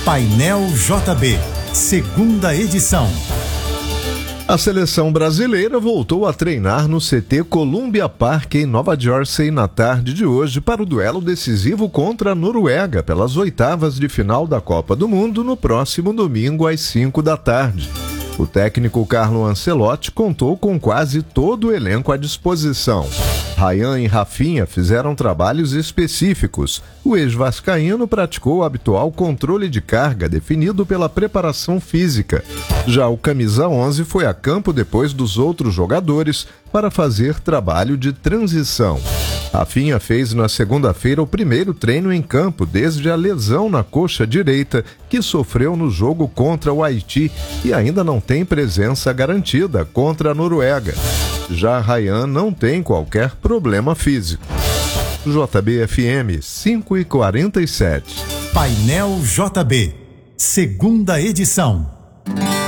Painel JB, segunda edição. A seleção brasileira voltou a treinar no CT Columbia Park em Nova Jersey na tarde de hoje para o duelo decisivo contra a Noruega pelas oitavas de final da Copa do Mundo no próximo domingo às 5 da tarde. O técnico Carlo Ancelotti contou com quase todo o elenco à disposição. Ryan e Rafinha fizeram trabalhos específicos. O ex-vascaíno praticou o habitual controle de carga definido pela preparação física. Já o camisa 11 foi a campo depois dos outros jogadores para fazer trabalho de transição. Rafinha fez na segunda-feira o primeiro treino em campo desde a lesão na coxa direita que sofreu no jogo contra o Haiti e ainda não tem presença garantida contra a Noruega. Já Ryan não tem qualquer problema físico. JB-FM 5h47. Painel JB, segunda edição.